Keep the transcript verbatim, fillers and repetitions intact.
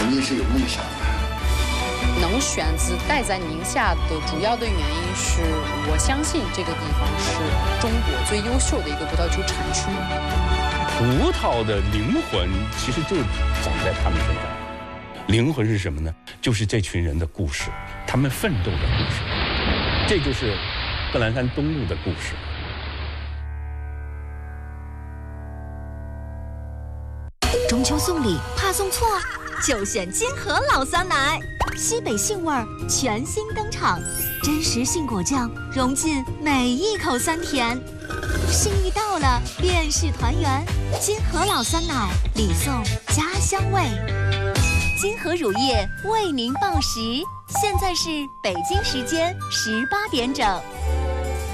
肯定是有梦想的。 能选择待在宁夏的主要的原因是我相信这个地方是中国最优秀的一个葡萄酒产区。 葡萄的灵魂其实就长在他们身上。灵魂是什么呢？就是这群人的故事，他们奋斗的故事。这就是贺兰山东路的故事。 中秋送礼怕送错，就选金河老酸奶，西北杏味儿全新登场，真实杏果酱融进每一口酸甜，心意到了便是团圆。金河老酸奶，礼送家乡味。金河乳业为您报时，现在是北京时间十八点整。